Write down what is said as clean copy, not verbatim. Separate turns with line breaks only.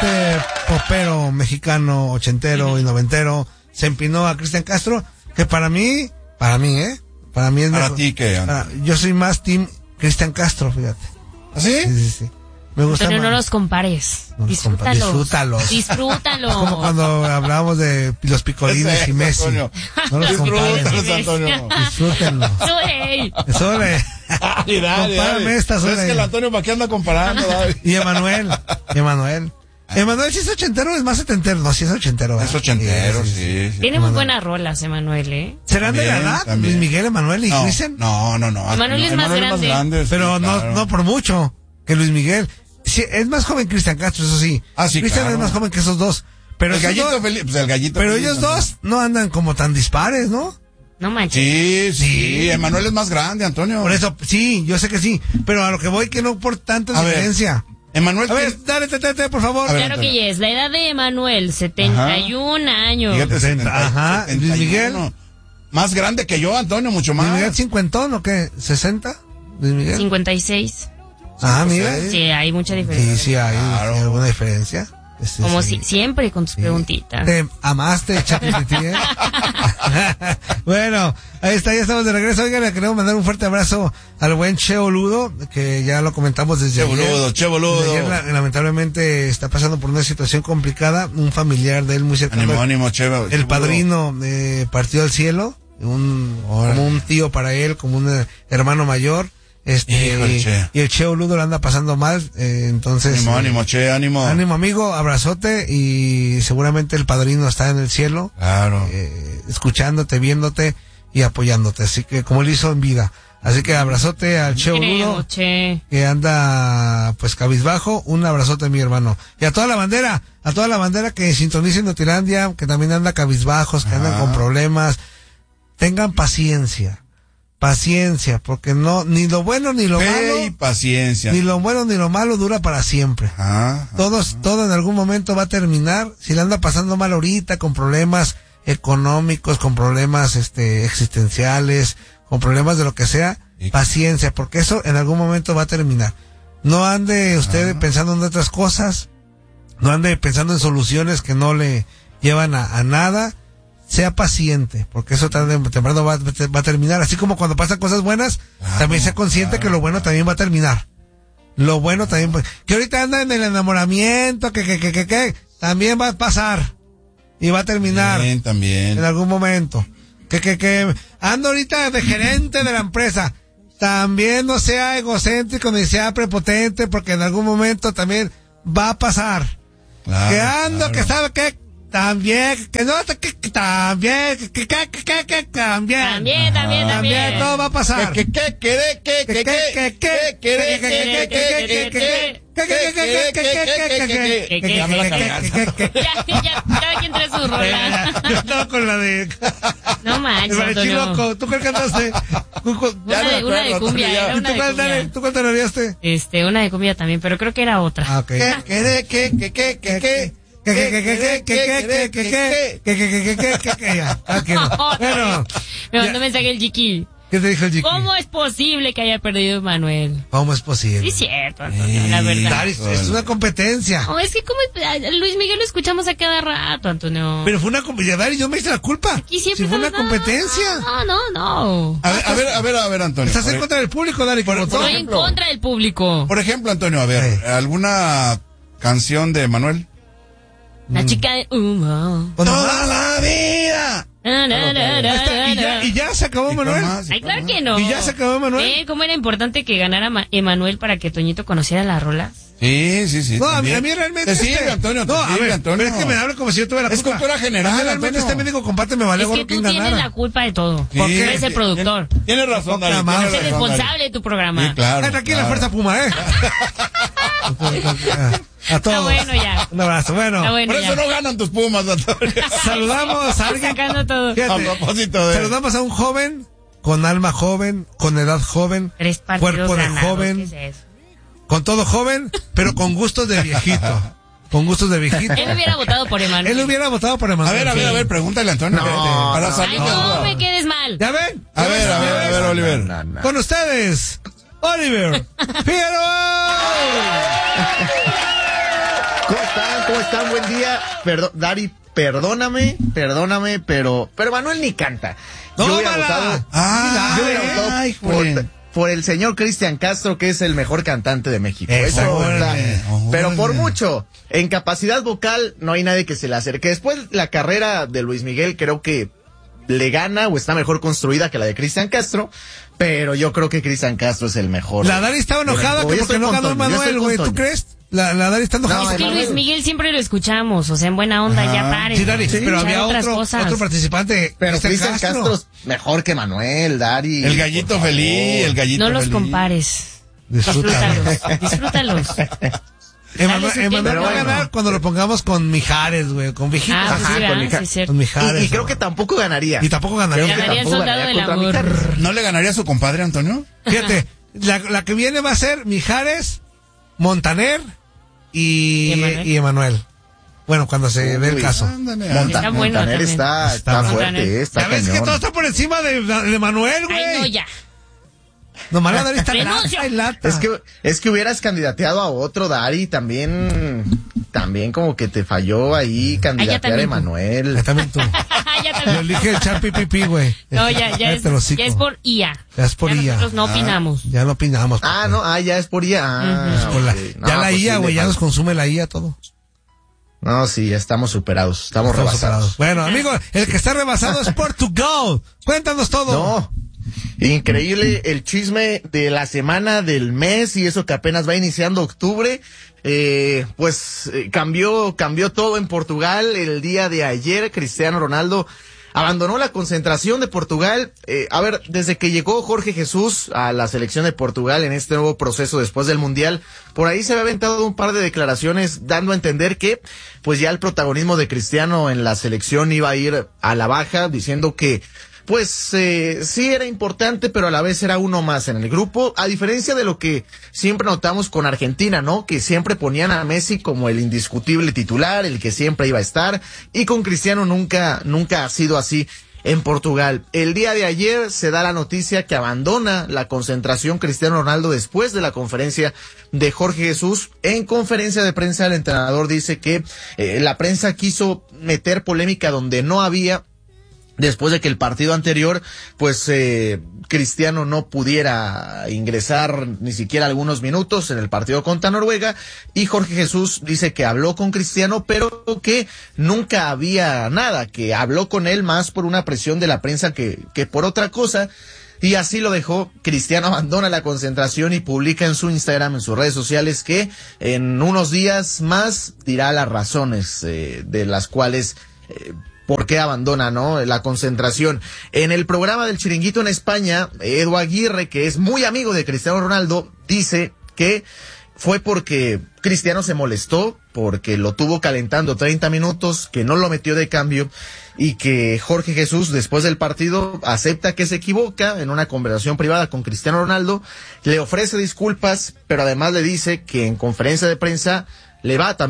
este popero mexicano, ochentero y noventero, se empinó a Cristian Castro, que para mí, es
¿Para
mejor.
ti qué?
Yo soy más team Cristian Castro, fíjate.
¿Ah, sí?
Sí. Me gusta
Antonio,
más.
no los compares.
No los
Disfrútalos.
Disfrútalos. Como cuando hablábamos de los picolines y Messi.
Antonio.
No los compares.
Disfrútalos, Antonio.
Disfrútenlos. Sole. Compárame esta, Sole.
Es que el Antonio, ¿para qué anda comparando?
Y Emanuel. Emanuel, si es ochentero, es más setentero. No, si es ochentero.
Es ochentero, sí.
Tiene muy buenas rolas, Emanuel, ¿eh?
¿Serán de la edad?
También.
Luis Miguel, Emanuel y Cristian.
No.
Emanuel es más grande.
Pero
sí, claro.
no por mucho que Luis Miguel. Sí, es más joven Cristian Castro, eso sí.
Sí,
Cristian
claro.
es más joven que esos dos. Pero
El gallito Felipe, pues el gallito
Pero
Felipe
ellos
también.
dos no andan como tan dispares, ¿no?
No manches.
Sí. Emanuel es más grande, Antonio.
Por eso, sí, yo sé que sí. Pero a lo que voy, que no por tanta
A ver,
diferencia.
Emanuel.
A ver, dale, por favor.
A ver,
Claro que ya es. La edad de Emanuel, 71 años.
Fíjate,
70, Luis Miguel.
Más grande que yo, Antonio, mucho más.
¿Luis Miguel cincuentón o qué? ¿60? Luis Miguel.
56.
Mira.
Sí, hay mucha diferencia.
Sí, hay alguna diferencia.
Como
sí.
siempre con tus preguntitas.
Te amaste, ChatGPT, ¿eh? Bueno, ahí está, ya estamos de regreso. Oigan, le queremos mandar un fuerte abrazo al buen Che Boludo, que ya lo comentamos desde ayer.
Che Boludo.
Desde ayer, lamentablemente está pasando por una situación complicada. Un familiar de él muy cercano.
Ánimo,
El padrino partió al cielo. Como un tío para él, como un hermano mayor. Y el Che Boludo lo anda pasando mal, entonces.
Ánimo, Che, ánimo.
Ánimo, amigo, abrazote, y seguramente el padrino está en el cielo.
Claro.
Escuchándote, viéndote y apoyándote, así que como él hizo en vida. Así que abrazote al Che Boludo, que anda pues cabizbajo. Un abrazote, mi hermano. Y a toda la bandera que sintonicen Notilandia, que también anda cabizbajos, que andan con problemas. Tengan paciencia, porque ni lo bueno ni lo malo.
Y paciencia.
Ni lo bueno ni lo malo dura para siempre. Todo en algún momento va a terminar. Si le anda pasando mal ahorita, con problemas económicos, con problemas existenciales, con problemas de lo que sea, paciencia, porque eso en algún momento va a terminar. No ande usted pensando en otras cosas, no ande pensando en soluciones que no le llevan a nada. Sea paciente, porque eso tarde o temprano va a terminar. Así como cuando pasan cosas buenas, también sea consciente que lo bueno también va a terminar. Lo bueno también, que ahorita anda en el enamoramiento, que también va a pasar y va a terminar.
También.
En algún momento. Que ando ahorita de gerente de la empresa. También no sea egocéntrico ni sea prepotente, porque en algún momento también va a pasar. Que ando, que sabe que también, que no, también, también, todo va a pasar.
Ya me la cargaste.
Ya, cada quien trae su rola.
Yo estaba con la de...
No manches,
El mariachi
Antonio.
loco. ¿Tú cuál cantaste?
Una de cumbia, era una de cumbia.
¿Tú cuál tarareaste?
Una de cumbia también, pero creo que era otra.
Ah, ok. Bueno,
me mandó mensaje el Chiqui.
¿Qué te dijo el Chiqui?
¿Cómo es posible que haya perdido Manuel?
¿Cómo es posible?
Sí, es cierto, Antonio, la verdad.
Dari, es una competencia.
No, es que como Luis Miguel lo escuchamos a cada rato, Antonio.
Pero fue una competencia, Dari, yo me hice la culpa.
Aquí siempre
si fue una
estamos-
competencia.
No.
A ver, Antonio.
Estás en contra del público, Dari, como todo.
Estoy en contra del público.
Por ejemplo, Antonio, a ver, ¿alguna canción de Manuel?
La chica de humo.
¡Toda la vida!
Y ya se acabó, Manuel.
Ay, claro que no.
¿Y ya se acabó, Manuel?
¿Cómo era importante que ganara Emanuel para que Toñito conociera las rolas?
Sí.
No, a
también.
mí realmente...
Te sirve, Antonio, te sirve, Antonio.
Pero es que me hablan como si yo tuviera la
Es
culpa.
cultura general,
Realmente
Antonio.
este médico comparte me vale
Es que
gorro
tú
quien
tienes
ganara.
la culpa de todo.
Sí,
Porque eres el productor.
Tienes razón, Dari,
Poca madre.
tienes
Eres
razón,
responsable
Dari.
de tu programa.
Sí, claro.
Tranquila,
claro.
Fuerza Puma, A todos.
Está bueno ya.
Un abrazo. Bueno,
Está bueno
Por eso
ya.
no ganan tus Pumas, Antonio.
saludamos a alguien.
Sacando todo.
Fíjate,
A propósito de...
saludamos a un joven, con alma joven, con edad joven,
3 partidos
cuerpo de
ganados,
joven,
¿qué es eso?
con todo joven, pero con gustos de viejito. Con gustos de viejito.
Él hubiera votado por Emanuel.
Él hubiera votado por
A
Emanuel.
ver, pregúntale a Antonio. Para
Ay,
salir de
no
duda.
me quedes mal.
¿Ya ven?
A ver, Oliver.
Con ustedes, Oliver Figueroa.
¿Cómo están? Buen día. Dari, perdóname, pero Manuel ni canta. Yo hubiera votado por el señor Cristian Castro, que es el mejor cantante de México. Pero por mucho, en capacidad vocal no hay nadie que se le acerque. Después la carrera de Luis Miguel creo que le gana o está mejor construida que la de Cristian Castro, pero yo creo que Cristian Castro es el mejor.
La Dari estaba enojada porque no ganó Manuel, güey, ¿tú crees? La Dari está enojada.
No, es que Luis Miguel siempre lo escuchamos, o sea, en buena onda, ya paren.
Sí, Dari, pero había otro participante.
Pero Cristian Castro es mejor que Manuel, Dari.
El gallito feliz, el gallito
feliz. No los compares. Disfrútalos.
Emanuel va a ganar cuando lo pongamos con Mijares, güey, con viejitos.
Con Mijares. Y creo que tampoco ganaría.
Y tampoco ganaría.
Ganaría el soldado del amor.
¿No le ganaría a su compadre, Antonio?
Fíjate, la que viene va a ser Mijares, Montaner y Emanuel. Bueno, cuando se dé el caso.
Montaner está fuerte, está
cañón. ¿Sabes que todo está por encima de Emanuel, güey?
Ay, no, ya.
Nomás la Dari está lata.
Es que hubieras candidateado a otro, Dari, también como que te falló ahí candidatear a Emanuel.
También tú. Lo elige echar pipipi, güey.
No, ya es por IA.
Ya es por IA.
Nosotros no opinamos.
Ya no opinamos.
Ya es por IA.
Ya la IA, güey, ya nos consume la IA todo.
No, sí, ya estamos superados, estamos rebasados.
Bueno, amigo, el que está rebasado es Portugal. Cuéntanos todo.
No. Increíble el chisme de la semana, del mes, y eso que apenas va iniciando octubre. Cambió todo en Portugal. El día de ayer, Cristiano Ronaldo abandonó la concentración de Portugal. Desde que llegó Jorge Jesús a la selección de Portugal en este nuevo proceso después del Mundial, por ahí se había aventado un par de declaraciones dando a entender que pues ya el protagonismo de Cristiano en la selección iba a ir a la baja, diciendo que sí era importante, pero a la vez era uno más en el grupo, a diferencia de lo que siempre notamos con Argentina, ¿no? Que siempre ponían a Messi como el indiscutible titular, el que siempre iba a estar, y con Cristiano nunca ha sido así en Portugal. El día de ayer se da la noticia que abandona la concentración Cristiano Ronaldo después de la conferencia de Jorge Jesús. En conferencia de prensa el entrenador dice que la prensa quiso meter polémica donde no había, después de que el partido anterior, Cristiano no pudiera ingresar ni siquiera algunos minutos en el partido contra Noruega, y Jorge Jesús dice que habló con Cristiano, pero que nunca había nada, que habló con él más por una presión de la prensa que por otra cosa. Y así lo dejó. Cristiano abandona la concentración y publica en su Instagram, en sus redes sociales, que en unos días más dirá las razones de las cuales por qué abandona, ¿no?, la concentración. En el programa del Chiringuito en España, Edu Aguirre, que es muy amigo de Cristiano Ronaldo, dice que fue porque Cristiano se molestó, porque lo tuvo calentando 30 minutos, que no lo metió de cambio, y que Jorge Jesús, después del partido, acepta que se equivoca en una conversación privada con Cristiano Ronaldo, le ofrece disculpas, pero además le dice que en conferencia de prensa le va también